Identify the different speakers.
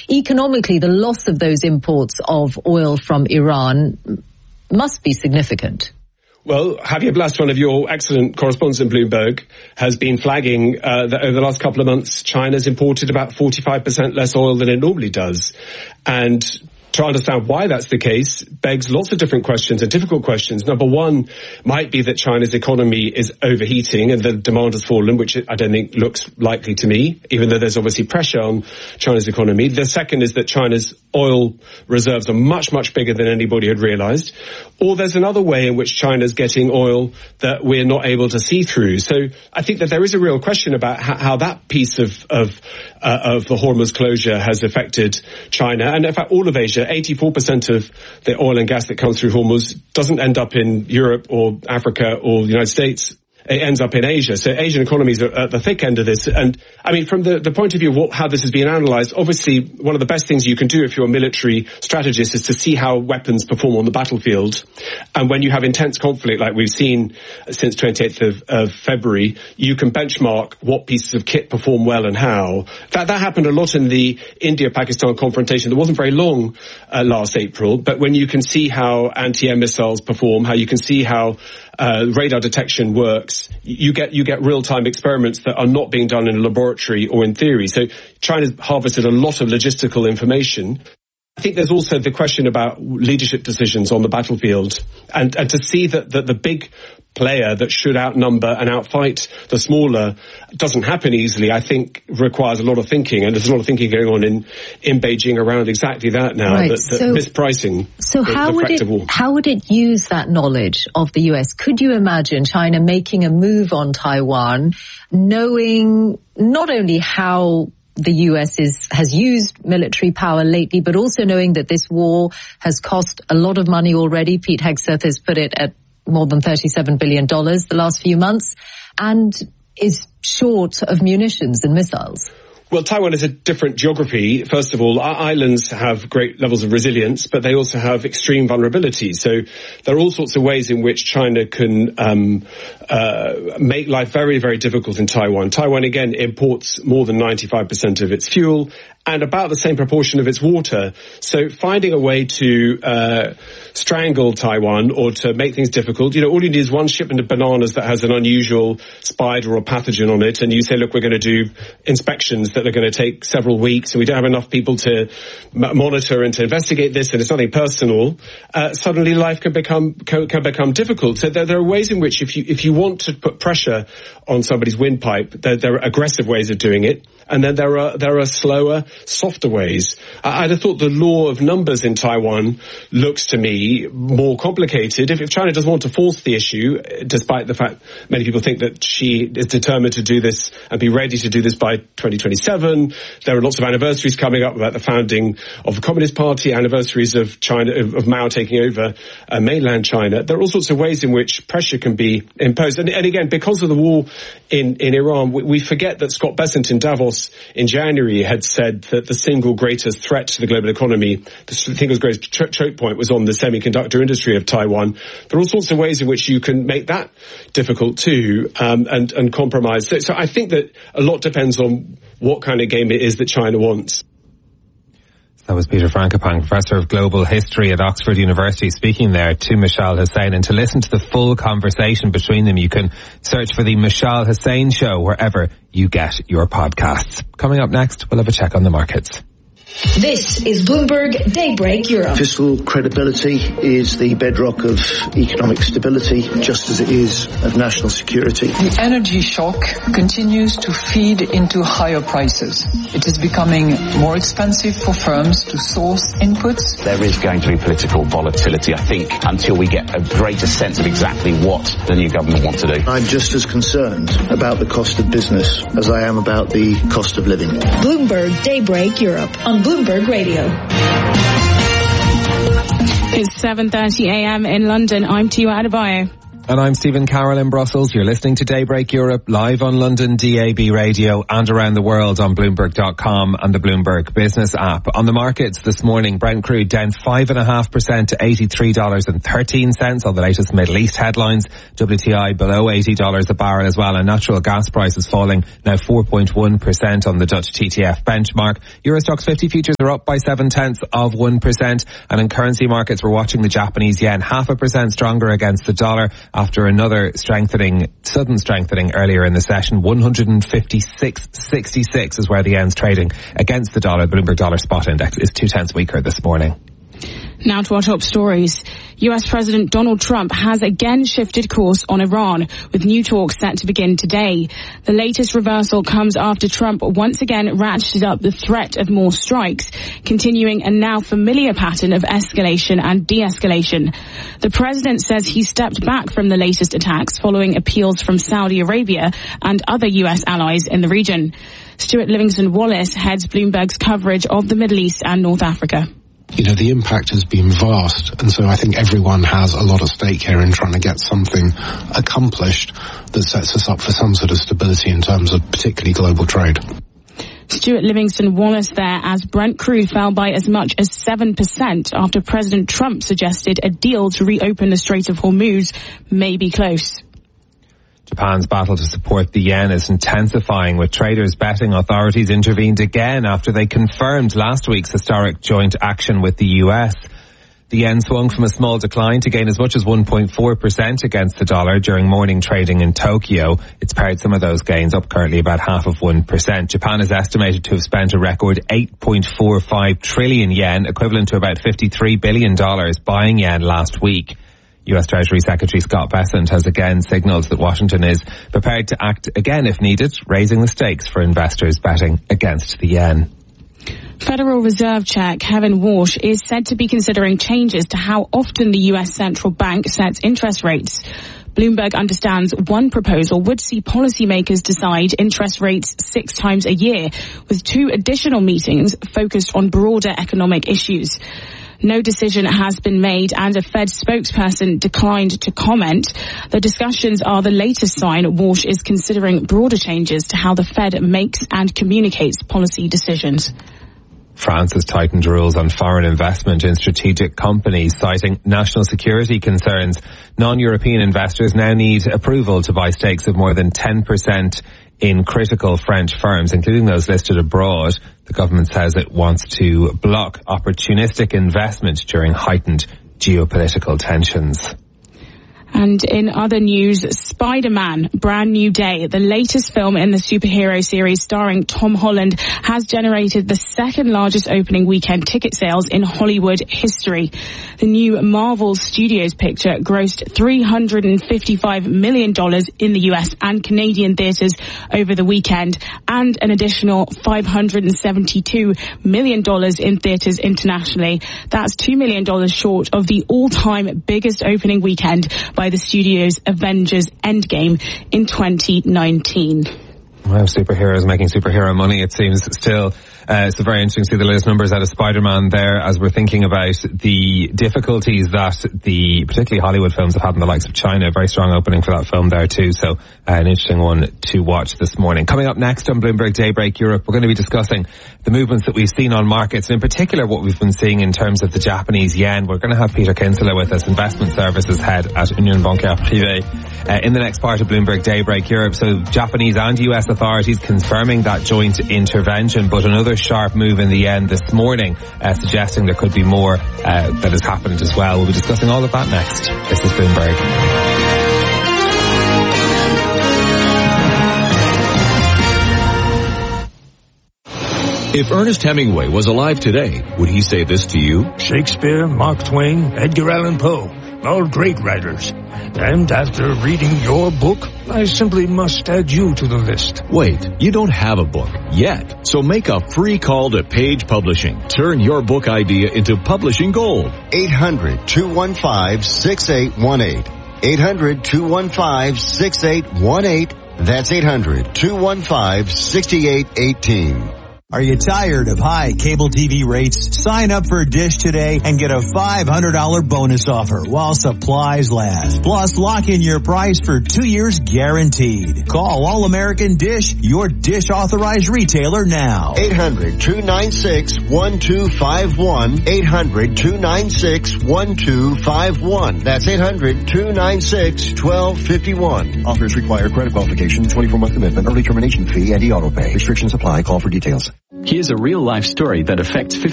Speaker 1: economically, the loss of those imports of oil from Iran must be significant.
Speaker 2: Well, Javier Blas, one of your excellent correspondents in Bloomberg, has been flagging that over the last couple of months, China's imported about 45% less oil than it normally does. And to understand why that's the case begs lots of different questions and difficult questions. Number one might be that China's economy is overheating and the demand has fallen, which I don't think looks likely to me, even though there's obviously pressure on China's economy. The second is that China's oil reserves are much, much bigger than anybody had realized. Or there's another way in which China's getting oil that we're not able to see through. So I think that there is a real question about how that piece of the Hormuz closure has affected China. And in fact, all of Asia, 84% of the oil and gas that comes through Hormuz doesn't end up in Europe or Africa or the United States. It ends up in Asia. So Asian economies are at the thick end of this. And I mean, from the point of view of how this is being analyzed, obviously one of the best things you can do if you're a military strategist is to see how weapons perform on the battlefield. And when you have intense conflict like we've seen since 28th of February, you can benchmark what pieces of kit perform well and how. That happened a lot in the India-Pakistan confrontation. That wasn't very long last April, but when you can see how anti-air missiles perform, how you can see how radar detection works, you get real-time experiments that are not being done in a laboratory or in theory. So China's harvested a lot of logistical information. I think there's also the question about leadership decisions on the battlefield, and to see that the big player that should outnumber and outfight the smaller doesn't happen easily, I think requires a lot of thinking, and there's a lot of thinking going on in Beijing around exactly that now,
Speaker 1: right.
Speaker 2: Mispricing.
Speaker 1: So how would it use that knowledge of the US? Could you imagine China making a move on Taiwan, knowing not only how the US has used military power lately, but also knowing that this war has cost a lot of money already? Pete Hegseth has put it at more than $37 billion the last few months, and is short of munitions and missiles.
Speaker 2: Well, Taiwan is a different geography. First of all, our islands have great levels of resilience, but they also have extreme vulnerability. So there are all sorts of ways in which China can make life very, very difficult in Taiwan. Taiwan, again, imports more than 95% of its fuel and about the same proportion of its water. So finding a way to strangle Taiwan or to make things difficult, all you need is one shipment of bananas that has an unusual spider or pathogen on it, and you say, look, we're going to do inspections that are going to take several weeks, and we don't have enough people to monitor and to investigate this, and it's nothing personal. Suddenly life can become difficult. So there are ways in which if you want to put pressure on somebody's windpipe, there are aggressive ways of doing it. And then there are slower, softer ways. I'd have thought the law of numbers in Taiwan looks to me more complicated. If China doesn't want to force the issue, despite the fact many people think that she is determined to do this and be ready to do this by 2027, there are lots of anniversaries coming up about the founding of the Communist Party, anniversaries of China, of Mao taking over mainland China. There are all sorts of ways in which pressure can be imposed. And again, because of the war in Iran, we forget that Scott Bessent in Davos in January had said that the single greatest threat to the global economy, the single greatest choke point, was on the semiconductor industry of Taiwan. There are all sorts of ways in which you can make that difficult too, and compromise. So I think that a lot depends on what kind of game it is that China wants.
Speaker 3: That was Peter Frankopang, Professor of Global History at Oxford University, speaking there to Mishal Hussain. And to listen to the full conversation between them, you can search for the Mishal Hussain Show wherever you get your podcasts. Coming up next, we'll have a check on the markets.
Speaker 4: This is Bloomberg Daybreak Europe.
Speaker 5: Fiscal credibility is the bedrock of economic stability, just as it is of national security.
Speaker 6: The energy shock continues to feed into higher prices. It is becoming more expensive for firms to source inputs.
Speaker 7: There is going to be political volatility, I think, until we get a greater sense of exactly what the new government wants to do.
Speaker 5: I'm just as concerned about the cost of business as I am about the cost of living.
Speaker 4: Bloomberg Daybreak Europe on Bloomberg Radio.
Speaker 8: It's 7:30 a.m. in London. I'm Tia Adebayo.
Speaker 3: And I'm Stephen Carroll in Brussels. You're listening to Daybreak Europe live on London DAB radio and around the world on Bloomberg.com and the Bloomberg Business app. On the markets this morning, Brent crude down 5.5% to $83.13 on the latest Middle East headlines. WTI below $80 a barrel as well, and natural gas prices falling now 4.1% on the Dutch TTF benchmark. Euro Stoxx 50 futures are up by 0.7%, and in currency markets we're watching the Japanese yen 0.5% stronger against the dollar after another sudden strengthening earlier in the session. 156.66 is where the yen's trading against the dollar. The Bloomberg Dollar Spot Index is 0.2 weaker this morning.
Speaker 8: Now to our top stories. US President Donald Trump has again shifted course on Iran, with new talks set to begin today. The latest reversal comes after Trump once again ratcheted up the threat of more strikes, continuing a now familiar pattern of escalation and de-escalation. The president says he stepped back from the latest attacks following appeals from Saudi Arabia and other US allies in the region. Stuart Livingston-Wallace heads Bloomberg's coverage of the Middle East and North Africa.
Speaker 9: You know, the impact has been vast, and so I think everyone has a lot of stake here in trying to get something accomplished that sets us up for some sort of stability in terms of particularly global trade.
Speaker 8: Stuart Livingston-Wallace there, as Brent crude fell by as much as 7% after President Trump suggested a deal to reopen the Strait of Hormuz may be close.
Speaker 3: Japan's battle to support the yen is intensifying, with traders betting authorities intervened again after they confirmed last week's historic joint action with the US. The yen swung from a small decline to gain as much as 1.4% against the dollar during morning trading in Tokyo. It's pared some of those gains, up currently about 0.5%. Japan is estimated to have spent a record 8.45 trillion yen, equivalent to about $53 billion, buying yen last week. US Treasury Secretary Scott Bessent has again signalled that Washington is prepared to act again if needed, raising the stakes for investors betting against the yen.
Speaker 8: Federal Reserve Chair Kevin Warsh is said to be considering changes to how often the US central bank sets interest rates. Bloomberg understands one proposal would see policymakers decide interest rates 6 times a year, with 2 additional meetings focused on broader economic issues. No decision has been made, and a Fed spokesperson declined to comment. The discussions are the latest sign Walsh is considering broader changes to how the Fed makes and communicates policy decisions.
Speaker 3: France has tightened rules on foreign investment in strategic companies, citing national security concerns. Non-European investors now need approval to buy stakes of more than 10% in critical French firms, including those listed abroad. The government says it wants to block opportunistic investment during heightened geopolitical tensions.
Speaker 8: And in other news, Spider-Man, Brand New Day, the latest film in the superhero series starring Tom Holland, has generated the second largest opening weekend ticket sales in Hollywood history. The new Marvel Studios picture grossed $355 million in the US and Canadian theatres over the weekend, and an additional $572 million in theatres internationally. That's $2 million short of the all-time biggest opening weekend by the studio's Avengers Endgame in 2019.
Speaker 3: Wow, superheroes making superhero money, it seems still. It's very interesting to see the latest numbers out of Spider-Man there, as we're thinking about the difficulties that the particularly Hollywood films have had in the likes of China. Very strong opening for that film there too, so an interesting one to watch this morning. Coming up next on Bloomberg Daybreak Europe, we're going to be discussing the movements that we've seen on markets, and in particular what we've been seeing in terms of the Japanese yen. We're going to have Peter Kinsella with us, Investment Services Head at Union Bancaire Privée, in the next part of Bloomberg Daybreak Europe. So Japanese and US authorities confirming that joint intervention, but another sharp move in the yen this morning, suggesting there could be more that has happened as well. We'll be discussing all of that next. This is Bloomberg.
Speaker 10: If Ernest Hemingway was alive today, would he say this to you?
Speaker 11: Shakespeare, Mark Twain, Edgar Allan Poe, all great writers. And after reading your book, I simply must add you to the list.
Speaker 10: Wait, you don't have a book yet. So make a free call to Page Publishing. Turn your book idea into publishing gold.
Speaker 12: 800-215-6818. 800-215-6818. That's 800-215-6818. Are you tired of high cable TV rates? Sign up for Dish today and get a $500 bonus offer while supplies last. Plus, lock in your price for 2 years guaranteed. Call All American Dish, your Dish authorized retailer now.
Speaker 13: 800-296-1251. 800-296-1251. That's 800-296-1251.
Speaker 14: Offers require credit qualification, 24-month commitment, early termination fee, and e-auto pay. Restrictions apply. Call for details.
Speaker 15: Here's a real-life story that affects